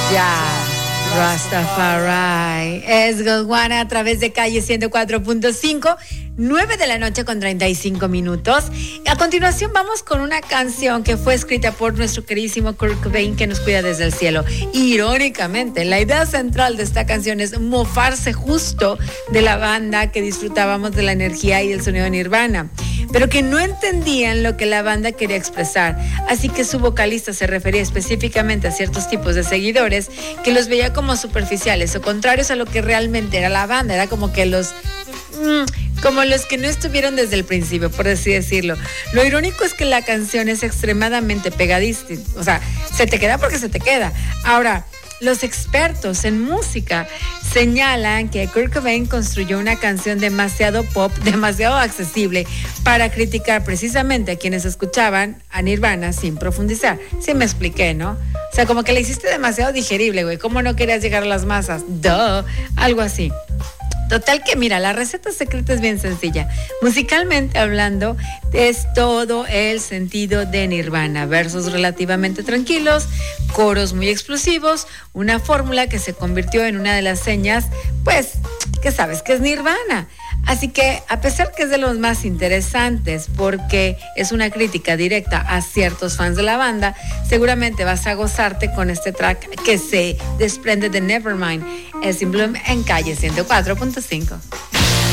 Ya, Rastafari. Es Godwana a través de Calle 104.5, 9 de la noche con 35 minutos. A continuación vamos con una canción que fue escrita por nuestro queridísimo Kurt Cobain, que nos cuida desde el cielo. Irónicamente, la idea central de esta canción es mofarse justo de la banda que disfrutábamos de la energía y del sonido de Nirvana, pero que no entendían lo que la banda quería expresar. Así que su vocalista se refería específicamente a ciertos tipos de seguidores que los veía como superficiales o contrarios a lo que realmente era la banda. Era como que como los que no estuvieron desde el principio, por así decirlo. Lo irónico es que la canción es extremadamente pegadiza. O sea, se te queda porque se te queda. Ahora, los expertos en música señalan que Kurt Cobain construyó una canción demasiado pop, demasiado accesible para criticar precisamente a quienes escuchaban a Nirvana sin profundizar. Sí me expliqué, ¿no? O sea, como que le hiciste demasiado digerible, güey. ¿Cómo no querías llegar a las masas? Duh, algo así. Total que mira, la receta secreta es bien sencilla. Musicalmente hablando, es todo el sentido de Nirvana. Versos relativamente tranquilos, coros muy explosivos, una fórmula que se convirtió en una de las señas, pues, que sabes que es Nirvana. Así que, a pesar que es de los más interesantes porque es una crítica directa a ciertos fans de la banda, seguramente vas a gozarte con este track que se desprende de Nevermind, es simplemente en Calle 104.5.